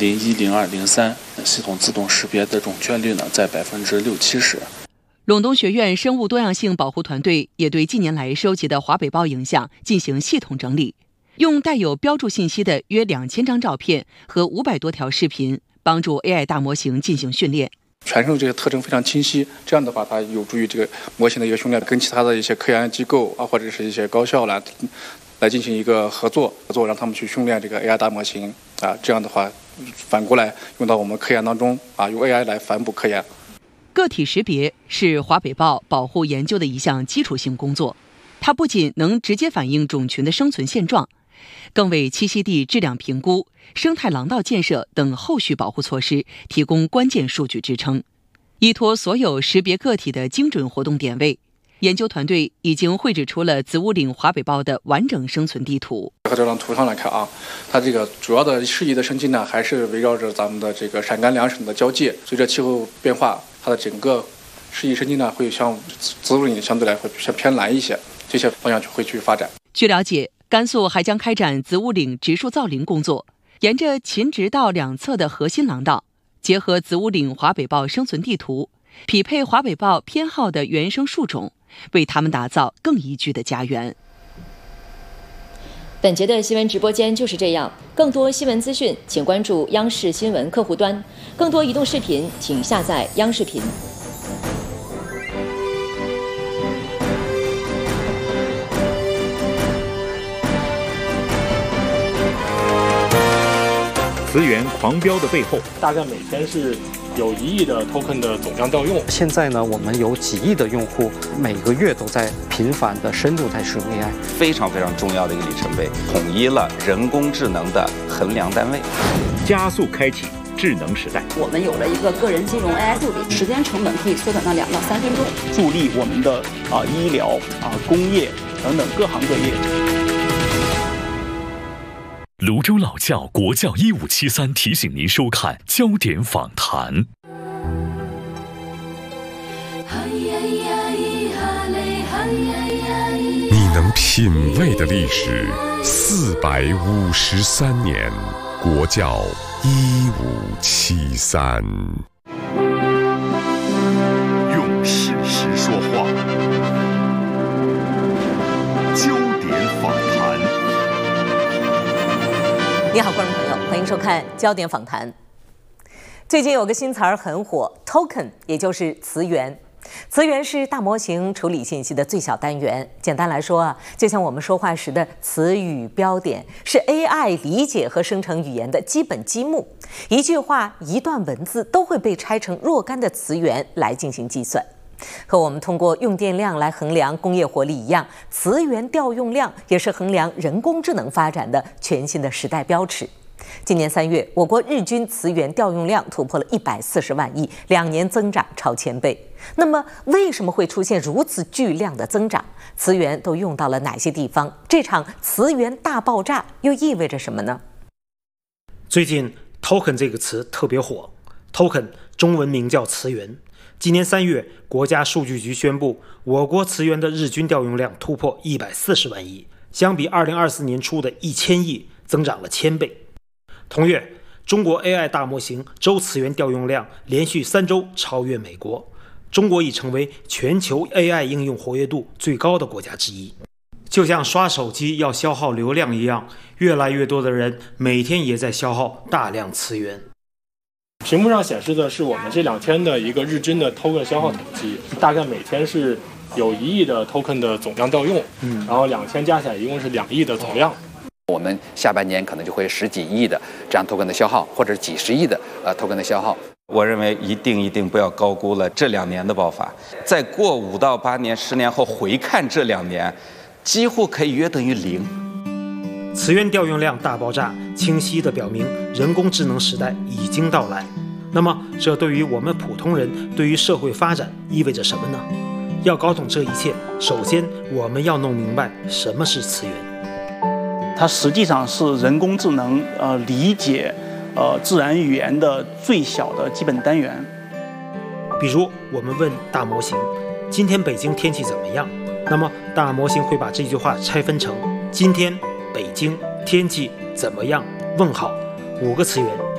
01、02、03，系统自动识别的准确率呢在60%-70%。 陇东学院生物多样性保护团队也对近年来收集的华北豹影像进行系统整理，用带有标注信息的约2000张照片和500多条视频，帮助 AI 大模型进行训练。 全身这些特征非常清晰，这样的话，它有助于这个模型的一个训练，跟其他的一些科研机构啊，或者是一些高校来进行一个合作，让他们去训练这个 AI 大模型啊。这样的话，反过来用到我们科研当中啊，用 AI 来反哺科研。 个体识别是华北豹保护研究的一项基础性工作，它不仅能直接反映种群的生存现状，更为栖息地质量评估、生态廊道建设等后续保护措施提供关键数据支撑。依托所有识别个体的精准活动点位，研究团队已经绘制出了子午岭华北豹的完整生存地图。 和这张图上来看啊，它这个主要的适宜的生境呢，还是围绕着咱们的这个陕甘两省的交界。随着气候变化，它的整个适宜生境呢，会向子午岭相对来会偏南一些，这些方向会去发展。 据了解，甘肃还将开展子午岭植树造林工作，沿着秦直道两侧的核心廊道，结合子午岭华北豹生存地图，匹配华北豹偏好的原生树种，为它们打造更宜居的家园。 本节的新闻直播间就是这样，更多新闻资讯请关注央视新闻客户端，更多移动视频请下载央视频。 词源狂飙的背后，大概每天是有1亿的 token 的总量调用。 现在呢，我们有几亿的用户，每个月都在频繁的深度在使用 AI， 非常非常重要的一个里程碑，统一了人工智能的衡量单位， 加速开启智能时代。 我们有了一个个人金融 AI 助理，时间成本可以缩短到2到3分钟， 助力我们的医疗工业等等各行各业。 泸州老窖国窖1573提醒您收看焦点访谈。 你能品味的历史453年，国窖1573。 用事实说话，焦点访谈。 你好，观众朋友，欢迎收看焦点访谈。最近有个新词儿很火 ，token， 也就是词源。词源是大模型处理信息的最小单元。简单来说啊，就像我们说话时的词语标点，是 AI 理解和生成语言的基本积木。一句话、一段文字都会被拆成若干的词源来进行计算。和我们通过用电量来衡量工业活力一样，词源调用量也是衡量人工智能发展的全新的时代标尺。今年3月，我国日均词源调用量突破了140万亿，2年增长超1000倍。那么，为什么会出现如此巨量的增长？词源都用到了哪些地方？这场词源大爆炸又意味着什么呢？ 最近 token 这个词特别火 ，token 中文名叫词源。今年3月，国家数据局宣布，我国词源的日均调用量突破140万亿，相比2024年初的1000亿，增长了1000倍。同月，中国 AI 大模型周词源调用量连续3周超越美国，中国已成为全球 AI 应用活跃度最高的国家之一。就像刷手机要消耗流量一样，越来越多的人每天也在消耗大量词源。 屏幕上显示的是我们这2天的一个日均的 token 消耗统计，大概每天是有1亿的 token 的总量调用，然后2天加起来一共是2亿的总量。 我们下半年可能就会10几亿的这样 token 的消耗，或者几十亿的token 的消耗。我认为一定不要高估了这2年的爆发。再过5到8年、10年后回看这2年，几乎可以约等于0。 词源调用量大爆炸，清晰地表明人工智能时代已经到来。那么，这对于我们普通人，对于社会发展意味着什么呢？要搞懂这一切，首先我们要弄明白什么是词源。 它实际上是人工智能理解自然语言的最小的基本单元。 比如，我们问大模型：“今天北京天气怎么样？”那么，大模型会把这句话拆分成“今天北京天气怎么样？”问号5个词源。